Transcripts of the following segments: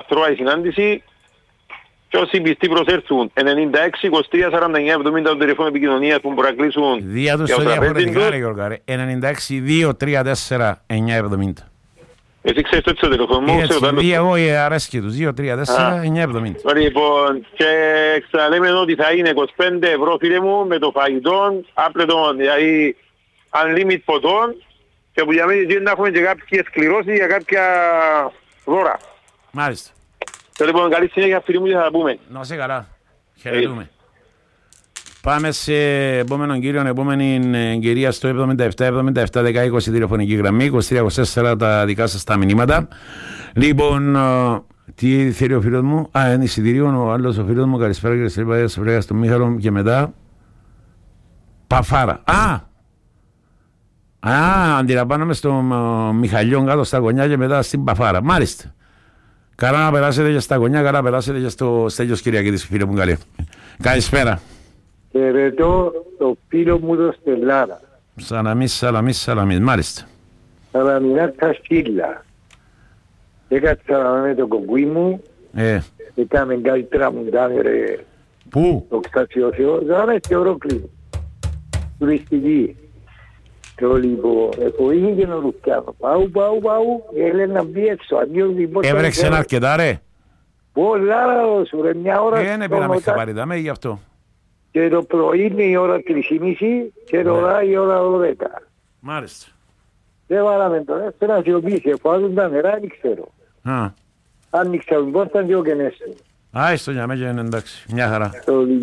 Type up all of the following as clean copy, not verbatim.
Αθρώα η συνάντηση. Και όσοι πιστοί προσέρθουν 96-23-49-70 το τηλεφώνο επικοινωνίας που μπορεί να κλείσουν. Δία τους στο διαφορετικά ρε Γιώργα ρε. 96-2-3-4-9-70. Εσύ ξέρεις το έτσι το τηλεφώνο μου. Έτσι, δία εγώ αρέσκει τους 2-3-4-9-70. Λοιπόν, και ξαναλέμε ότι θα είναι 25 ευρώ φίλε μου με το φαγητό, άπλετον, δηλαδή unlimited ποτών και που για μένα να έχουμε και κάποιες κληρώσεις για κάποια δώρα. Μάλιστα. Λοιπόν, καλή συνέχεια φίλοι μου και θα τα πούμε. Να είσαι καλά. Χαιρετούμε. Πάμε σε επόμενο κύριο, επόμενη κυρία στο 77-77-10-20 τηλεφωνική γραμμή, 23-24 τα δικά σας τα μηνύματα. Λοιπόν, τι θέλει ο φίλος μου? Είναι εισιτήριο, ο άλλος ο φίλος μου, καλησπέρα κύριε Στρίπα, στον Μίχαλο και μετά Παφάρα. Αντιλαμβάνομαι στον Μιχαλιόν κάτω στα γωνιά και μετά στην Παφάρα. Μάλιστα. Καλά να περάσετε και στα γωνιά, καλά να περάσετε και στο Στέλιος Κυριακίδης, φίλε μου καλή. Καλησπέρα. Χαιρετώ το φίλο μου το Στελάρα. Σαλαμίς, μάλιστα. Σαλαμινά τα σκύλα. Έκατσα με τον κογκουί μου. Έκαμε καλύτερα μου ντάνε ρε. Πού? Το ξασιωθείο. Ζάμε και ορόκλη. Τουριστική. Και ο λοιπόν, είναι και νορουκιάνο. Πάου, έλε να μπει έξω. Έβρεξε αρκετά ρε. Πολλά σου ρε, μια ώρα. Δεν πήραμε χαπαρίδαμε γι' αυτό. Και το πρωί είναι η ώρα 3:30 και το ώρα η ώρα 12. Μάλιστα. Δεν βάλαμε τον έφερα να σιωπήσει, εφόδουν τα νερά, δεν ξέρω. Άνοιξα τον πόρτα και ο κενέστο. Στο για μένα είναι εντάξει, μια χαρά.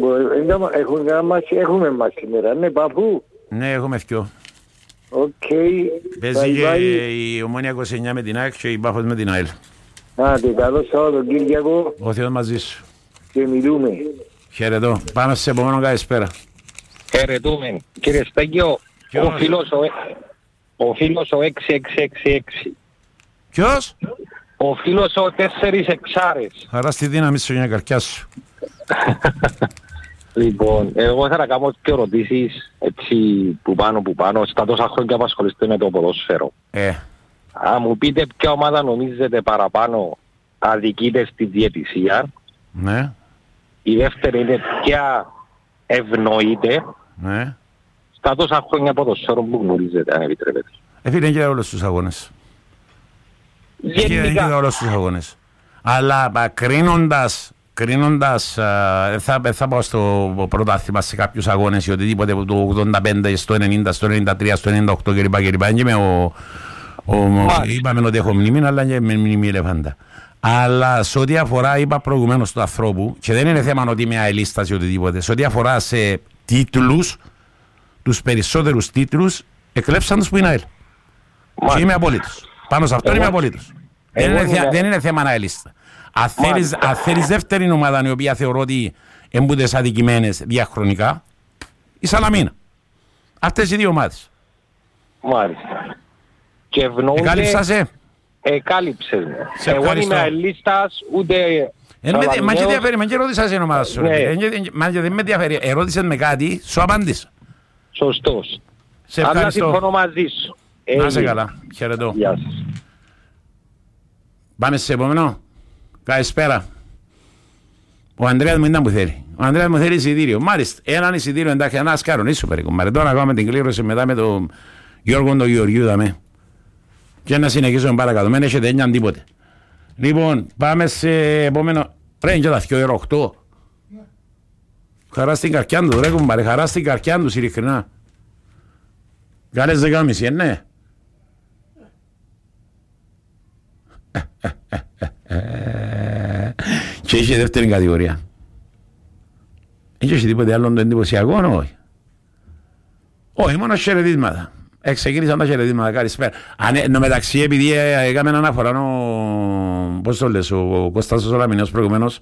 Έχουμε μας σήμερα, ναι παππού. Ναι, έχουμε δυο. Οκ. Παίζει και η Ομόνια 29 με την ΑΕΚ και η Πάφος με την ΑΕΛ. Άντε, καλό Σαββατοκύριακο. Ο Θεός μαζί σου. Και μιλούμε. Χαιρετώ. Πάμε σε επόμενο καλησπέρα. Χαιρετούμε. Κύριε Στέγιο, ο φίλος ο 6666. Ποιος? Ο φίλος ο 4 εξάρες. Χαρά στη δύναμη σου για να καρκιά σου. Λοιπόν, εγώ θα κάνω και ερωτήσεις έτσι που πάνω. Στα τόσα χρόνια απασχολείστε με το ποδόσφαιρο. Αν μου πείτε ποια ομάδα νομίζετε παραπάνω αδικείται στη διαιτησία. Ναι. Η δεύτερη είναι ποια ευνοείται. Ναι. Στα τόσα χρόνια ποδόσφαιρο που γνωρίζετε, αν επιτρέπετε. Φίλε, είναι όλους τους αγώνες. Γενικά. Είναι όλους τους αγώνες. Αλλά κρίνοντας, θα πάω στο πρωτάθλημα σε κάποιους αγώνες ή οτιδήποτε από το 85, στο 90, στο 93, στο 98 κλπ. Είπαμε ότι έχω μνήμη, αλλά και με μνήμη ελεφάντα. Αλλά σε ό,τι αφορά, είπα προηγουμένως του ανθρώπου, και δεν είναι θέμα ότι είμαι αελίστας ή οτιδήποτε, σε ό,τι αφορά σε τίτλους, τους περισσότερους τίτλους, εκλέψαν τους που είναι ΑΕΛ. Και είμαι απολύτως. Πάνω σε αυτό είμαι απολύτως. Δεν είναι θέμα αελίστα. Αν θέλεις δεύτερη ομάδα η οποία θεωρώ ότι εμπούτες αδικημένες διαχρονικά, η Σαλαμίνα. Αυτές οι δύο ομάδες. Μάλιστα. Και ευνοούνται... Εκάλυψασαι. Εκάλυψες με. Εγώ είμαι αελίστας, ούτε... Μα και διαφέρει, και ρώτησα σε ομάδα σου. Μα και δεν με διαφέρει. Ερώτησες με κάτι, σου απάντησα. Σωστός. Σε ευχαριστώ. Αλλά συμφωνώ μαζί σου. Να είσαι καλά. Χαιρετώ. Γεια σας. Πάμε σε επόμενο. Καλησπέρα. Ο Ανδρέας μου ήταν που θέλει. Ο Ανδρέας μου θέλει εισιτήριο. Μάλιστα. Έναν εισιτήριο εντάξει, ένα ασκάρον. Είσαι περίπου. Τώρα κάνουμε την κλήρωση μετά με τον Γιώργο τον Γεωργιού δαμε. Και να συνεχίσουμε παρακάτω. Μην έχετε έννοια τίποτε. Λοιπόν, πάμε σε επόμενο. Πρέπει και τα 2:08. Χαρά στην καρκιά του. Ρε κουμπάρε. Χαρά στην καρκιά του ειλικρινά. Καλές 10:30, ναι. Και είχε δεύτερη κατηγορία. Δεν είχε τίποτε άλλο το εντυπωσιακό, όχι. Όχι, μόνο χαιρετίσματα. Ξεκίνησαν τα χαιρετίσματα, καλησπέρα. Εν μεταξύ, επειδή έκαμε έναν αναφορά, πώς το λες, ο Κώστας ο Σολαμινέος προηγουμένως,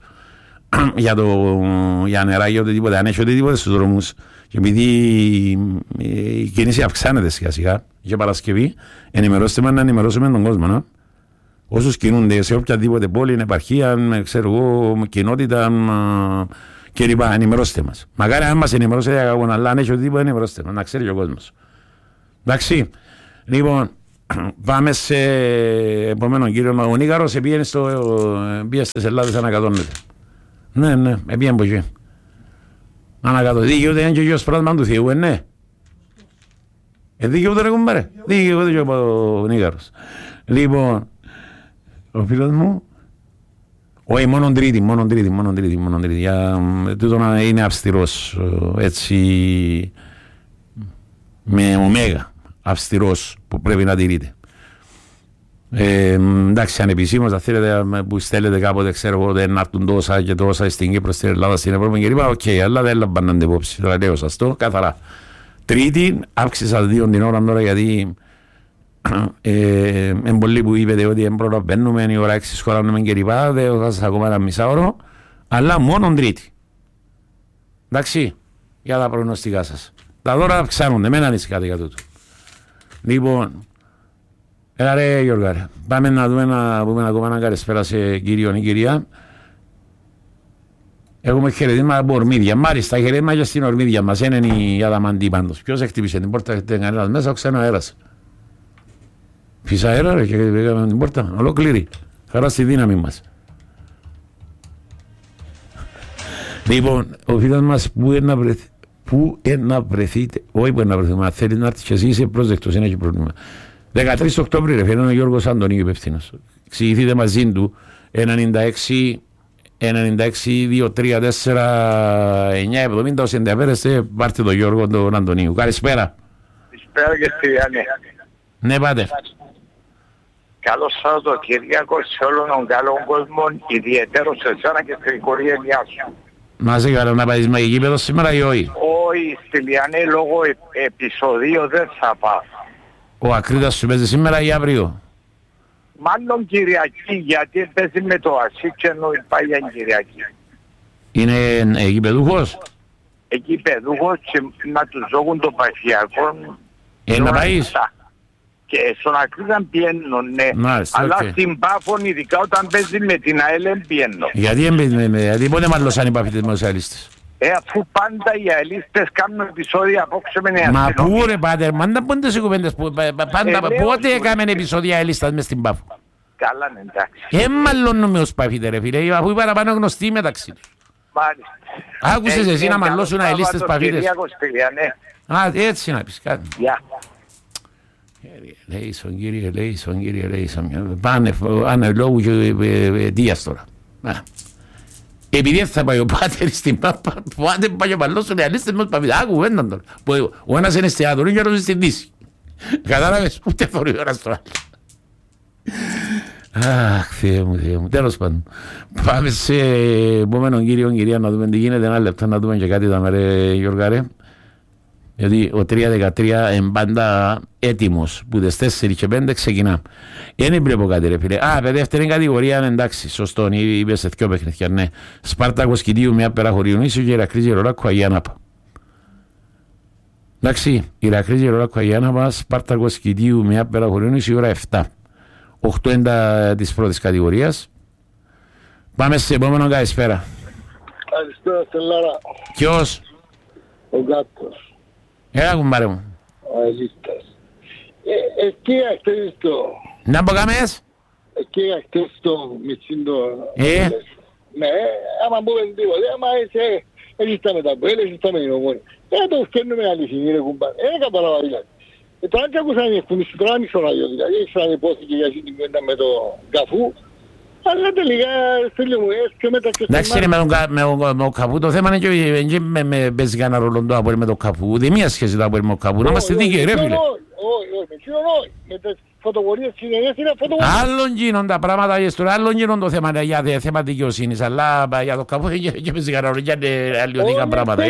για νερά ή οτιδήποτε, αν έχει οτιδήποτε στους δρόμους, και επειδή η κίνηση αυξάνεται σιγά σιγά, για Παρασκευή, ενημερώστε με να ενημερώσουμε τον κόσμο, όσους κινούνται σε οποιαδήποτε πόλη, επαρχία, ξέρω εγώ, κοινότητα κλπ. Ενημερώστε μας. Μακάρι αν μας ενημερώσετε, αλλά αν έχει οτιδήποτε, ενημερώστε μας, να ξέρει και ο κόσμος. Εντάξει. Λοιπόν, Πάμε σε επόμενο κύριο. Ο Νίκαρος πήγε στις Ελλάδες ανακατώνεται. Ναι, πήγε από εκεί. Ανακατώνεται. Δικαιούται είναι και ο γιος πράγμα του Θεού, ναι. Δικαιούται ρε κουμπάρε. Δικαιούται και ο Νίκαρος. Λοιπόν, ο φίλος μου, όχι μόνον τρίτη. Τούτο να είναι αυστηρός, έτσι, με ωμέγα, αυστηρός που πρέπει να τηρείται. Εντάξει, ανεπισήμως, θα θέλετε που στέλνετε κάποτε, ξέρω εγώ, να έρθουν τόσα και τόσα στην Κύπρο, στην Ελλάδα, στην Ευρώπη και λοιπά, οκ, αλλά δεν λαμβάνονται υπόψη, τώρα λέω σας το, καθαρά. Τρίτη, αύξησα 2 την ώρα τώρα γιατί εν πολλοί που είπετε ότι προλαβαίνουμε, η ώρα 6 σχολάνουμε και λοιπά, δεν θα σας ακόμα ένα μισάωρο, αλλά μόνον Τρίτη. Εντάξει, για τα προγνωστικά σας. Τα δώρα αυξάνονται, μην ανησυχάτε για τούτο. Λοιπόν, ρε Γιώργα, πάμε να δούμε να πούμε ακόμα ένα καλησπέρα σε κύριον ή κυρία. Έχουμε χαιρετήματα από ορμίδια. Μάλιστα, χαιρετήματα και στην ορμίδια μας. Είναι η αδαμαντή πάντως. Ποιος χτύπησε την πόρτα, δεν κανένας μέσα, ξένα αέρας. Φύσα αέρα ρε και πήγαμε την πόρτα, ολόκληρη. Χαρά στη δύναμη μας. Λοιπόν, ο φίλος μας πού να βρεθείτε, όχι που να βρεθούμε, αν θέλει να έρθει και εσύ είσαι πρόσδεκτος, δεν έχει πρόβλημα. 13 Οκτώβρη, ρε, φαίνεται ο Γιώργος Αντωνίου υπεύθυνος. Εξηγηθείτε μαζί του 96-2-3-4-9-70, όσοι ενδιαφέρεστε, πάρτε τον Γιώργο τον Αντωνίου. Καλησπέρα. Καλησπέρα και στη Γιάννη. Ναι, πάτε. Καλό Σαββατοκύριακο σε όλων των καλών κόσμων, ιδιαίτερο σε εσένα και στην οικογένειά σου. Να σε καλά, να πάεις με γήπεδο σήμερα ή όχι? Όχι, στη Λιανή λόγω επεισοδίου δεν θα πάω. Ο Ακρίτας σου παίζει σήμερα ή αύριο? Μάλλον Κυριακή, γιατί παίζει με το Ασίτσενο η Πάγια Κυριακή. Είναι γήπεδούχος? Γήπεδούχος και να τους δώκουν το παχιακό. Να πάεις? Και στον Ακρίδα πιένω, ναι. Μάλιστα, αλλά στην Πάφων, ειδικά όταν παίζει με την ΑΕΛ, πιένω. Γιατί πότε μάλλωσαν οι παφίτες με τους αελίστες? Αφού πάντα οι αελίστες κάνουν επεισόδια απόξε με νέα. Μα πού ρε πάτερ, μάντα πόντε σε κουβέντες, πότε έκαμε επεισόδια αελίστας μες στην Πάφο? Καλά, εντάξει. Μαλλώνουμε ως παφίτε ρε φίλε, αφού οι παραπάνω γνωστοί μεταξύ τους. Μάλιστα. Άκουσες εσύ να μαλλώσουν αελίστες παφίτες? Έτσι να πεις κάτι. Λέησον. Πάνε λόγου και δίας τώρα. Επειδή θα πάει ο πάτερ στην Πάπα, πάτε πάει ο παλός στον εαλίστες μας παπίδα. Άκου έναν τώρα. Ο ένας είναι εστιατορή και ο άλλος στην Δύση. Κατάλαβες, ούτε φορεί ώρα στο άλλο. Αχ, Θεέ μου, τέλος πάντων. Πάμε σε επόμενο κύριο, κυρία, να δούμε τι γίνεται. Ένα λεπτό να δούμε και κάτι τα μερέ, Γιώργα ρε. Γιατί ο 3-13 εμπάντα έτοιμος που τις 4 και 5 ξεκινά. Δεν βλέπω κάτι ρε φίλε. Δεύτερη κατηγορία, εντάξει, σωστό, είπες σε δυο παιχνίδια, ναι. Σπάρτακος Κιτίου, μια πέρα χωρίων ίσου και Ηρακλής Γερολάκου Αγιάνναπα. Εντάξει, Ηρακλής Γερολάκου Αγιάνναπα, Σπάρτακος Κιτίου, μια πέρα χωρίων ίσου, ώρα 7. 8 είναι της πρώτης κατηγορίας. Πάμε σε επόμενο καλησπέρα. Καλησπέρα, Στελάρα. Ποιος? Ο Γκάτος. Έλα κουμπάρε μου. Ο Αελίστας. Εκεί ακτές το... Να πω κάμες? Εκεί ακτές το μητσίντο... Ναι, άμα μπούμε τίποτε, άμα είσαι... Έχεις με τα πέλες, έχεις με την ομόνη. Δεν το φτιάχνουμε αληθινή ρε κουμπάρε. Καταλαβα δηλαδή. Τώρα και ακούσαν οι εκποιμήσεις, τώρα μισό ράδιο δηλαδή. Ήξεραν υπόθηκε για την κουβέντα με το Καφού. Αλλά τελικά, φίλοι μου, και μετά και εντάξει ρε, με τον Καφού το θέμα είναι και με παίζει κανένα ρόλο το Απόελ με τον Καφού. Ούτε μία σχέση το Απόελ με τον Καφού. Να είμαστε δίκαιοι ρε φίλε. Όχι, με τις φωτογορίες συνεχές είναι φωτογορίες. Άλλον γίνονται τα πράγματα και στο άλλον γίνονται το θέμα για θέμα δικαιοσύνης. Αλλά για τον Καφού και παίζει κανένα ρόλο για αλλιωτικά πράγματα.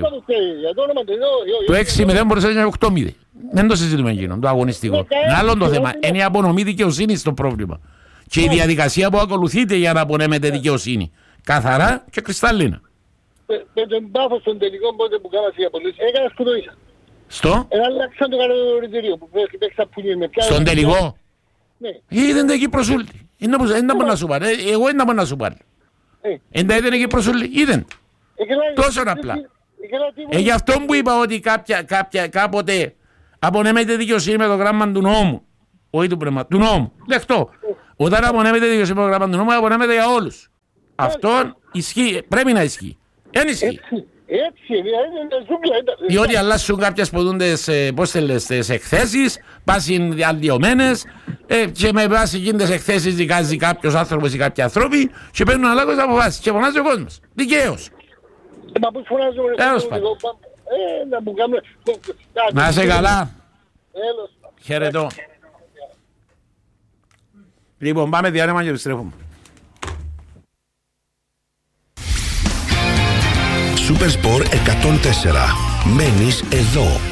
Το 6-0 μπορούσε να είναι 8-0. Δεν το συζητούμε γίνον, το αγωνιστικό. Άλλον το θέμα, είναι η απονομή δικαιοσύνης το πρόβλημα. Και η διαδικασία που ακολουθείται για να απονέμεται δικαιοσύνη. Καθαρά και κρυστάλλινα. Με τον Πάφο στον τελικό πότε που κάνας οι απολύσεις, έκανα σκοτοίσα. Στο? Αλλάξαν το κατηγορητήριο που παίξα πουνί με πιάνα. Στον τελικό? Ναι. Είδαν τα εκεί προσούλτη. Είναι να να σου πάρει. Εγώ είναι να σου πάρει. Εντά είδαν εκεί προσούλτη. Είδαν. Τόσο απλά. Γι' αυτό που είπα ότι κάποτε απονέμεται δικαιοσύνη με το γράμμα του νόμου. Όχι του πνεύμα, του νόμου. Δεχτώ. Όταν απονέμεται δημοσιογράφημα του νόμου, απονέμεται για όλους. Αυτό ισχύει, πρέπει να ισχύει. Δεν ισχύει. Έτσι, διότι αλλάσουν κάποιες σπουδούντες, πώς θέλεις, εκθέσεις, πάσουν αλλοιωμένες και με βάση εκείνες εκθέσεις δικάζει κάποιος άνθρωπος ή κάποιοι άνθρωποι και παίρνουν ανάλογες αποφάσεις και φωνάζει ο κόσμος. Δικαίως. Τέλος πάντων. Να είσαι καλά. Χαιρετώ. Λοιπόν, πάμε διάρρημα και επιστρέφουμε. Supersport 104. Μένεις εδώ.